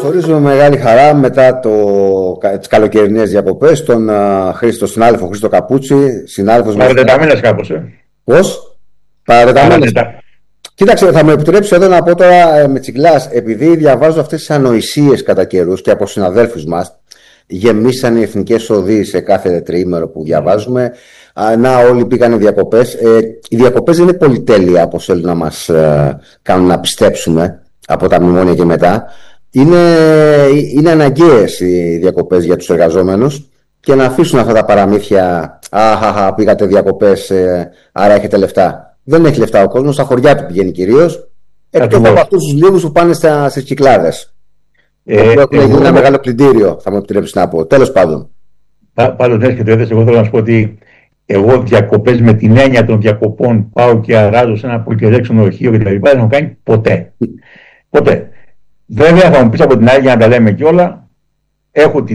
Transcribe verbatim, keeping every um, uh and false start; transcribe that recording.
Καλωσορίζουμε με μεγάλη χαρά μετά το, τις καλοκαιρινές διακοπές τον uh, Χρήστο, συνάδελφο Χρήστο Καπούτσι. Συνάδελφος Παρατεταμένες κάπως, ε. Πώς? Παρατεταμένες. Παρατετα... Κοίταξε, θα μου επιτρέψει εδώ να πω τώρα με τσιγκλάς, επειδή διαβάζω αυτές τις ανοησίες κατά καιρούς και από συναδέλφους μας, γεμίσαν οι εθνικές οδοί σε κάθε τριήμερο που διαβάζουμε. Α, να, όλοι πήγανε διακοπές. Ε, οι διακοπές δεν είναι πολυτέλεια, όπως θέλουν να μας ε, κάνουν να πιστέψουμε από τα μνημόνια και μετά. Είναι, είναι αναγκαίες οι διακοπές για τους εργαζόμενους και να αφήσουν αυτά τα παραμύθια. Αχαχα, πήγατε διακοπές, ε, άρα έχετε λεφτά. Δεν έχει λεφτά ο κόσμος, στα χωριά του πηγαίνει κυρίως. Εκτός από αυτούς τους λίγους που πάνε στα, στις Κυκλάδες. Ε, έχουν γίνει εγώ... ένα μεγάλο πλυντήριο, θα μου επιτρέψει να πω. Τέλος πάντων. Πάντως, ναι, και το έδεσαι, εγώ θέλω να σου πω ότι εγώ διακοπές με την έννοια των διακοπών πάω και αράζω σε ένα πολυκεντρικό ξενοδοχείο κτλ. Δεν έχω κάνει ποτέ. Ποτέ. Βέβαια, θα μου πεις από την άλλη, για να τα λέμε κιόλα, έχω τη